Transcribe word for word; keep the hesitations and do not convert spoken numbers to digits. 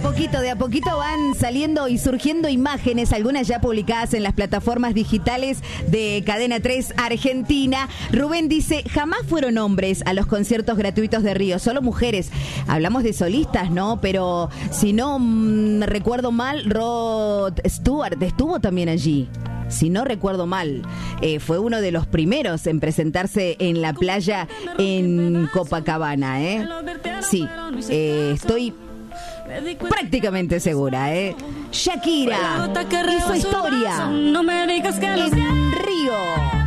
poquito, de a poquito van saliendo y surgiendo imágenes, algunas ya publicadas en las plataformas digitales de Cadena tres Argentina. Rubén dice, jamás fueron hombres a los conciertos gratuitos de Río, solo mujeres. Hablamos de solistas, ¿no? Pero si no mmm, recuerdo mal, Rod Stewart estuvo también allí. Si no recuerdo mal, eh, fue uno de los primeros en presentarse en la playa en Copacabana, ¿eh? Sí, eh, estoy prácticamente segura, ¿eh? Shakira hizo historia en Río.